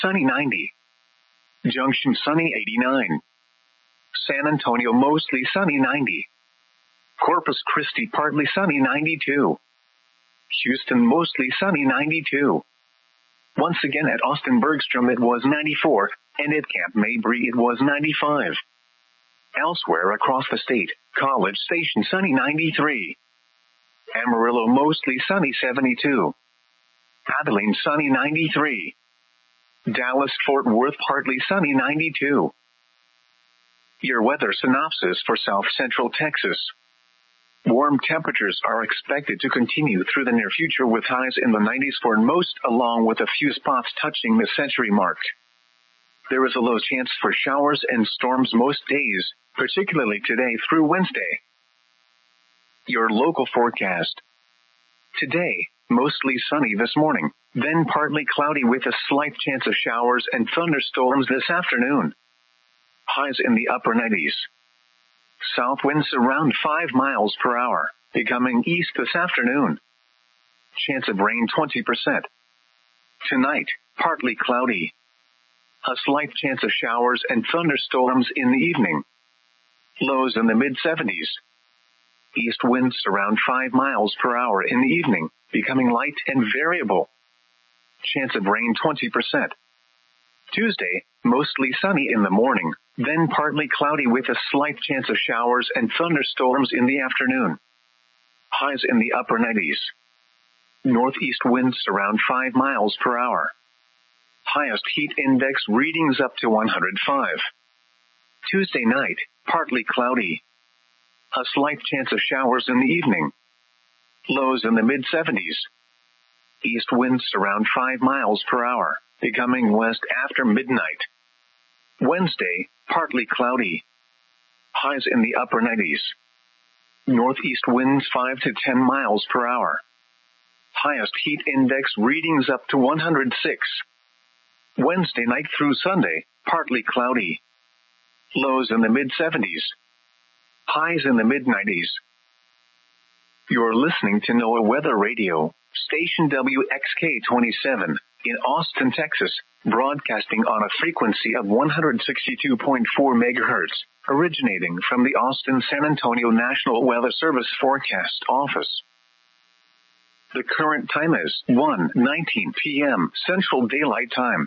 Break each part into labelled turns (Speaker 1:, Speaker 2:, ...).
Speaker 1: sunny 90. Junction sunny 89. San Antonio mostly sunny 90. Corpus Christi partly sunny 92. Houston mostly sunny 92. Once again at Austin Bergstrom it was 94, and at Camp Mabry it was 95. Elsewhere across the state, College Station sunny 93. Amarillo mostly sunny 72. Abilene sunny 93. Dallas Fort Worth partly sunny 92. Your weather synopsis for South Central Texas. Warm temperatures are expected to continue through the near future with highs in the 90s for most, along with a few spots touching the century mark. There is a low chance for showers and storms most days, particularly today through Wednesday. Your local forecast. Today, mostly sunny this morning, then partly cloudy with a slight chance of showers and thunderstorms this afternoon. Highs in the upper 90s. South winds around 5 miles per hour, becoming east this afternoon. Chance of rain 20%. Tonight, partly cloudy. A slight chance of showers and thunderstorms in the evening. Lows in the mid-70s. East winds around 5 miles per hour in the evening, becoming light and variable. Chance of rain 20%. Tuesday, mostly sunny in the morning, then partly cloudy with a slight chance of showers and thunderstorms in the afternoon. Highs in the upper 90s. Northeast winds around 5 miles per hour. Highest heat index readings up to 105. Tuesday night, partly cloudy. A slight chance of showers in the evening. Lows in the mid-70s. East winds around 5 miles per hour, becoming west after midnight. Wednesday, partly cloudy. Highs in the upper 90s. Northeast winds 5 to 10 miles per hour. Highest heat index readings up to 106. Wednesday night through Sunday, partly cloudy. Lows in the mid-70s. Highs in the mid-90s. You're listening to NOAA Weather Radio, station WXK-27, in Austin, Texas, broadcasting on a frequency of 162.4 megahertz, originating from the Austin-San Antonio National Weather Service Forecast Office. The current time is 1:19 p.m. Central Daylight Time.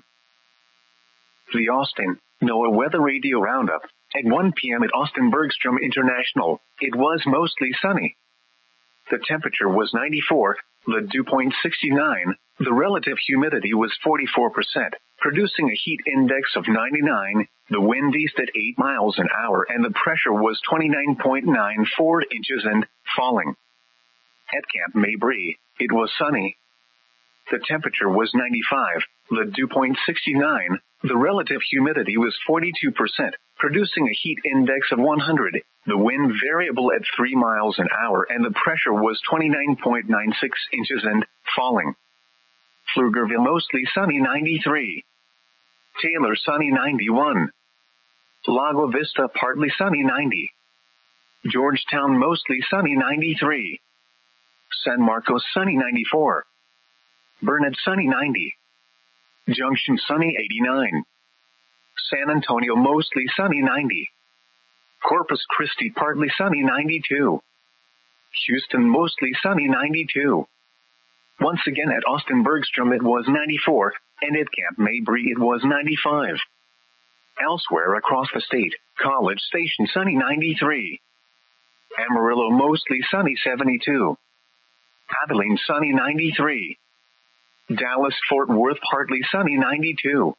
Speaker 1: The Austin NOAA Weather Radio Roundup. At 1 p.m. at Austin Bergstrom International, it was mostly sunny. The temperature was 94, the dew point 69, the relative humidity was 44%, producing a heat index of 99, the wind east at 8 miles an hour, and the pressure was 29.94 inches and falling. At Camp Mabry, it was sunny. The temperature was 95, the dew point 69, the relative humidity was 42%, producing a heat index of 100, the wind variable at 3 miles an hour, and the pressure was 29.96 inches and falling. Pflugerville mostly sunny 93. Taylor sunny 91. Lago Vista partly sunny 90. Georgetown mostly sunny 93. San Marcos sunny 94. Burnett sunny 90. Junction sunny 89. San Antonio mostly sunny 90. Corpus Christi partly sunny 92. Houston mostly sunny 92. Once again at Austin Bergstrom it was 94, and at Camp Mabry it was 95. Elsewhere across the state, College Station sunny 93. Amarillo mostly sunny 72. Abilene sunny 93. Dallas Fort Worth partly sunny 92.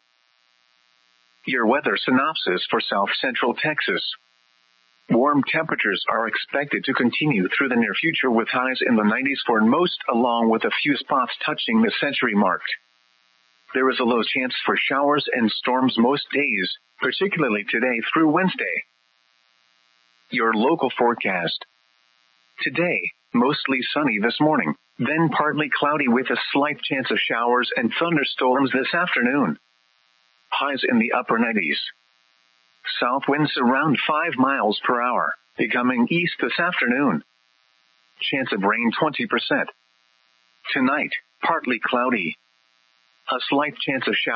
Speaker 1: Your weather synopsis for South Central Texas. Warm temperatures are expected to continue through the near future with highs in the 90s for most, along with a few spots touching the century mark. There is a low chance for showers and storms most days, particularly today through Wednesday. Your local forecast. Today, mostly sunny this morning, then partly cloudy with a slight chance of showers and thunderstorms this afternoon. Highs in the upper 90s. South winds around 5 miles per hour, becoming east this afternoon. Chance of rain 20%. Tonight, partly cloudy. A slight chance of showers